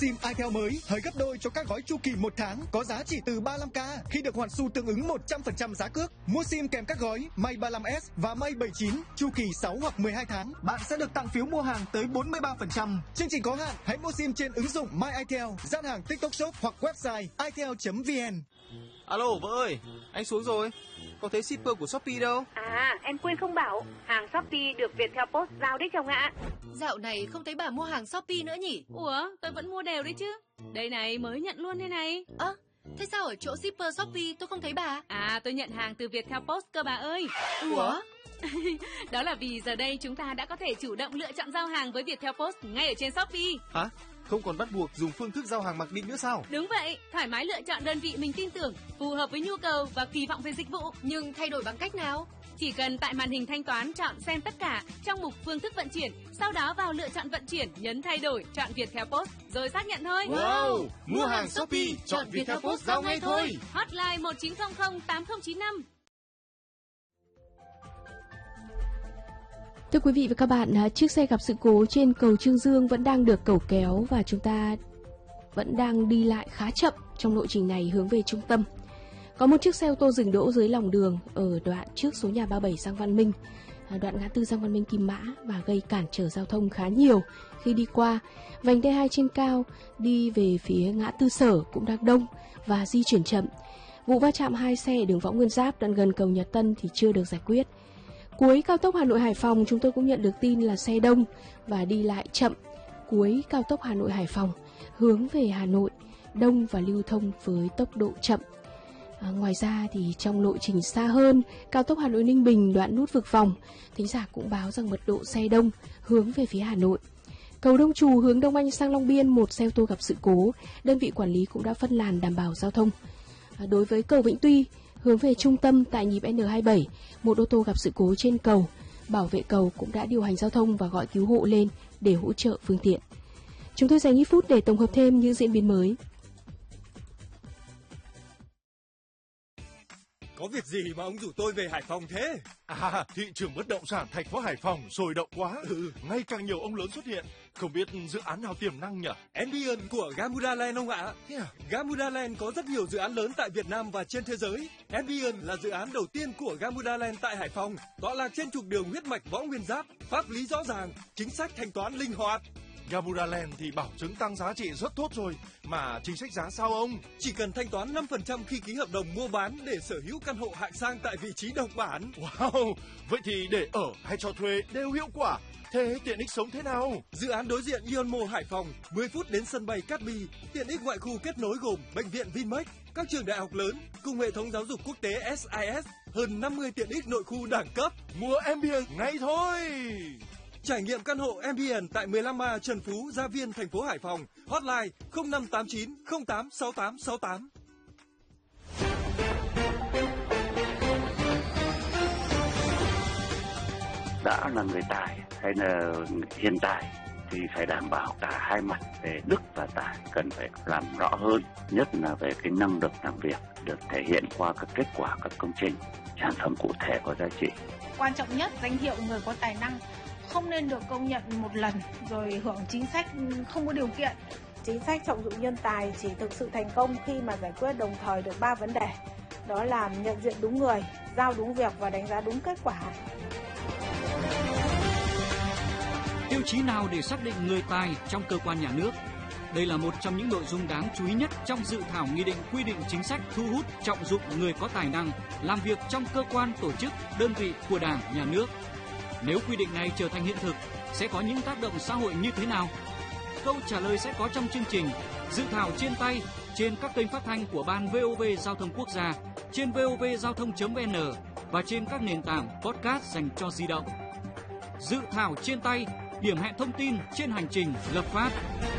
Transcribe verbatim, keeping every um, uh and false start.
SIM itel mới hời gấp đôi cho các gói chu kỳ một tháng có giá chỉ từ ba mươi lăm k khi được hoàn xu tương ứng một trăm phần trăm giá cước. Mua SIM kèm các gói Mate ba mươi lăm S và Mate bảy mươi chín chu kỳ sáu hoặc mười hai tháng, bạn sẽ được tặng phiếu mua hàng tới bốn mươi ba phần trăm. Chương trình có hạn, hãy mua SIM trên ứng dụng My itel, gian hàng TikTok Shop hoặc website itel chấm vn. Alo vợ ơi, anh xuống rồi. Có thấy shipper của Shopee đâu? À, em quên không bảo, hàng Shopee được Viettel Post giao đấy chồng ạ. Dạo này không thấy bà mua hàng Shopee nữa nhỉ? Ủa, tôi vẫn mua đều đấy chứ. Đây này, mới nhận luôn đây này. Ơ, à, thế sao ở chỗ shipper Shopee tôi không thấy bà? À, tôi nhận hàng từ Viettel Post cơ bà ơi. Ủa? Đó là vì giờ đây chúng ta đã có thể chủ động lựa chọn giao hàng với Viettel Post ngay ở trên Shopee. Hả? Không còn bắt buộc dùng phương thức giao hàng mặc định nữa sao? Đúng vậy, thoải mái lựa chọn đơn vị mình tin tưởng, phù hợp với nhu cầu và kỳ vọng về dịch vụ. Nhưng thay đổi bằng cách nào? Chỉ cần tại màn hình thanh toán chọn xem tất cả trong mục phương thức vận chuyển, sau đó vào lựa chọn vận chuyển, nhấn thay đổi, chọn Viettel Post rồi xác nhận thôi. Wow, mua hàng Shopee, chọn Viettel Post giao ngay thôi. Hotline một chín không không tám không chín năm. Thưa quý vị và các bạn, chiếc xe gặp sự cố trên cầu Trương Dương vẫn đang được cẩu kéo và chúng ta vẫn đang đi lại khá chậm trong lộ trình này hướng về trung tâm. Có một chiếc xe ô tô dừng đỗ dưới lòng đường ở đoạn trước số nhà ba mươi bảy Giang Văn Minh, đoạn ngã tư Giang Văn Minh Kim Mã và gây cản trở giao thông khá nhiều khi đi qua. Vành đai hai trên cao đi về phía ngã tư Sở cũng đang đông và di chuyển chậm. Vụ va chạm hai xe ở đường Võ Nguyên Giáp đoạn gần cầu Nhật Tân thì chưa được giải quyết. Cuối cao tốc Hà Nội Hải Phòng chúng tôi cũng nhận được tin là xe đông và đi lại chậm. Cuối cao tốc Hà Nội Hải Phòng hướng về Hà Nội đông và lưu thông với tốc độ chậm. À, ngoài ra thì trong lộ trình xa hơn, cao tốc Hà Nội Ninh Bình đoạn nút Vực Vòng, thính giả cũng báo rằng mật độ xe đông hướng về phía Hà Nội. Cầu Đông Trù hướng Đông Anh sang Long Biên, một xe ô tô gặp sự cố, đơn vị quản lý cũng đã phân làn đảm bảo giao thông. À, đối với cầu Vĩnh Tuy hướng về trung tâm tại nhịp N hai mươi bảy, một ô tô gặp sự cố trên cầu, bảo vệ cầu cũng đã điều hành giao thông và gọi cứu hộ lên để hỗ trợ phương tiện. Chúng tôi dành ít phút để tổng hợp thêm những diễn biến mới. Có việc gì mà ông rủ tôi về Hải Phòng thế? À, thị trường bất động sản thành phố Hải Phòng sôi động quá. Ừ. Ngày càng nhiều ông lớn xuất hiện. Không biết dự án nào tiềm năng nhỉ? Ambience của Gamuda Land ông ạ. Thế à? Gamuda Land có rất nhiều dự án lớn tại Việt Nam và trên thế giới. Ambience là dự án đầu tiên của Gamuda Land tại Hải Phòng. Tọa lạc trên trục đường huyết mạch Võ Nguyên Giáp, pháp lý rõ ràng, chính sách thanh toán linh hoạt. Gamuda Land thì bảo chứng tăng giá trị rất tốt rồi, mà chính sách giá sao ông? Chỉ cần thanh toán năm phần trăm khi ký hợp đồng mua bán để sở hữu căn hộ hạng sang tại vị trí độc bản. Wow, vậy thì để ở hay cho thuê đều hiệu quả. Thế tiện ích sống thế nào? Dự án đối diện Ion Mall Hải Phòng, mười phút đến sân bay Cát Bi, tiện ích ngoại khu kết nối gồm bệnh viện Vinmec, các trường đại học lớn cùng hệ thống giáo dục quốc tế S I S, hơn năm mươi tiện ích nội khu đẳng cấp. Mua Ambience ngay thôi. Trải nghiệm căn hộ Ambience tại mười lăm A Trần Phú, Gia Viên, thành phố Hải Phòng. Hotline không năm tám chín không tám sáu tám sáu tám. Đã là người tài hay là hiện tại thì phải đảm bảo cả hai mặt về đức và tài, cần phải làm rõ hơn, nhất là về cái năng lực làm việc được thể hiện qua các kết quả các công trình, sản phẩm cụ thể có giá trị. Quan trọng nhất, danh hiệu người có tài năng không nên được công nhận một lần rồi hưởng chính sách không có điều kiện. Chính sách trọng dụng nhân tài chỉ thực sự thành công khi mà giải quyết đồng thời được ba vấn đề. Đó là nhận diện đúng người, giao đúng việc và đánh giá đúng kết quả. Tiêu chí nào để xác định người tài trong cơ quan nhà nước? Đây là một trong những nội dung đáng chú ý nhất trong dự thảo nghị định quy định chính sách thu hút trọng dụng người có tài năng làm việc trong cơ quan, tổ chức, đơn vị của Đảng, Nhà nước. Nếu quy định này trở thành hiện thực, sẽ có những tác động xã hội như thế nào? Câu trả lời sẽ có trong chương trình Dự thảo trên tay trên các kênh phát thanh của Ban vê o vê Giao thông Quốc gia, trên vovgiao thông chấm vn và trên các nền tảng podcast dành cho di động. Dự thảo trên tay, điểm hẹn thông tin trên hành trình lập pháp.